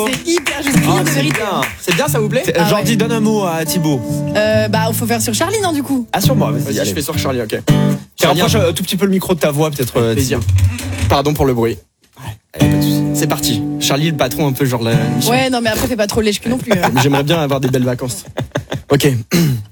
C'est hyper juste. Ah, de c'est vérité. bien. C'est bien, ça vous plaît? Ah, Jordi, donne un mot à Thibaut. Faut faire sur Charlie, non, du coup? Ah, sur moi, vas-y, Vas-y, allez. je fais sur Charlie, ok. Tu rapproches un tout petit peu le micro de ta voix, peut-être. Plaisir. Pardon pour le bruit. Allez, pas de soucis. C'est parti. Charlie, le patron, un peu genre la mission. Ouais, non, mais après, fais pas trop lèche-cul non plus. J'aimerais bien avoir des belles vacances. Ok.